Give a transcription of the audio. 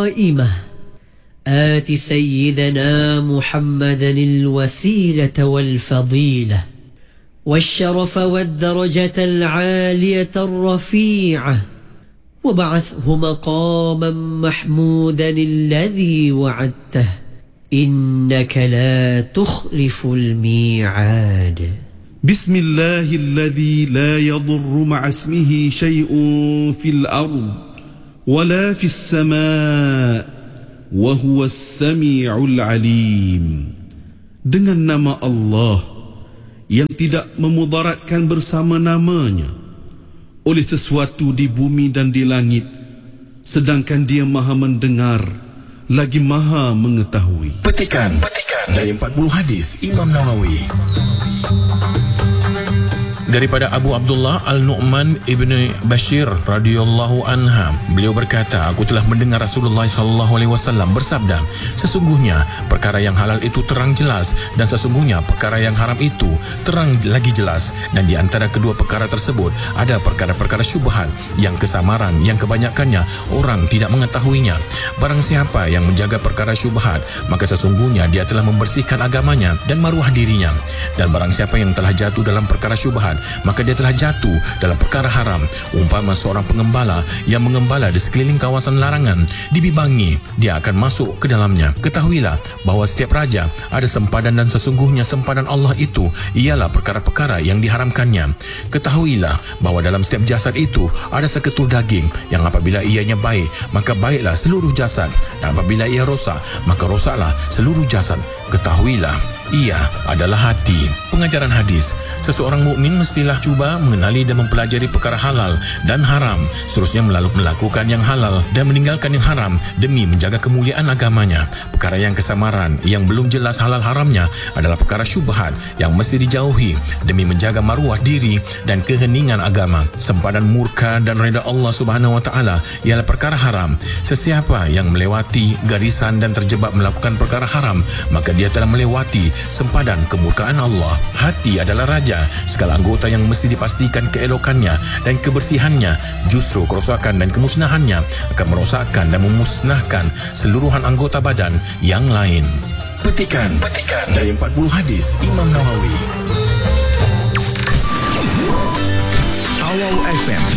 قائمة آت سيدنا محمدا الوسيلة والفضيلة والشرف والدرجة العالية الرفيعة وبعثه مقاما محمودا الذي وعدته إنك لا تخلف الميعاد. بسم الله الذي لا يضر مع اسمه شيء في الأرض ولا في السماء وهو السميع العليم. Dengan nama Allah yang tidak memudaratkan bersama namanya oleh sesuatu di bumi dan di langit, sedangkan Dia Maha mendengar lagi Maha mengetahui. Petikan dari 40 hadis Imam Nawawi. Daripada Abu Abdullah Al-Nu'man ibni Bashir radhiyallahu anha, beliau berkata, aku telah mendengar Rasulullah SAW bersabda, sesungguhnya perkara yang halal itu terang jelas, dan sesungguhnya perkara yang haram itu terang lagi jelas, dan di antara kedua perkara tersebut ada perkara-perkara syubhat yang kesamaran yang kebanyakannya orang tidak mengetahuinya. Barang siapa yang menjaga perkara syubhat, maka sesungguhnya dia telah membersihkan agamanya dan maruah dirinya. Dan barang siapa yang telah jatuh dalam perkara syubhat, maka dia telah jatuh dalam perkara haram. Umpama seorang pengembala yang mengembala di sekeliling kawasan larangan dibibangi, dia akan masuk ke dalamnya. Ketahuilah bahawa setiap raja ada sempadan, dan sesungguhnya sempadan Allah itu ialah perkara-perkara yang diharamkannya. Ketahuilah bahawa dalam setiap jasad itu ada seketul daging, yang apabila ianya baik, maka baiklah seluruh jasad, dan apabila ia rosak, maka rosaklah seluruh jasad. Ketahuilah ia adalah hati. Pengajaran hadis, seseorang mukmin mestilah cuba mengenali dan mempelajari perkara halal dan haram, seterusnya melakukan yang halal dan meninggalkan yang haram demi menjaga kemuliaan agamanya. Perkara yang kesamaran yang belum jelas halal haramnya adalah perkara syubhat yang mesti dijauhi demi menjaga maruah diri dan keheningan agama. Sempadan murka dan reda Allah Subhanahu wa taala ialah perkara haram. Sesiapa yang melewati garisan dan terjebak melakukan perkara haram, maka dia telah melewati sempadan kemurkaan Allah. Hati adalah raja, segala anggota yang mesti dipastikan keelokannya dan kebersihannya. Justru kerosakan dan kemusnahannya akan merosakkan dan memusnahkan seluruhan anggota badan yang lain. Petikan dari 40 hadis Imam Nawawi. Awal FM